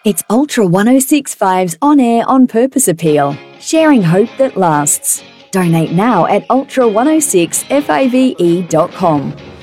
It's Ultra 1065's on-air, on-purpose appeal, sharing hope that lasts. Donate now at ultra106fave.com.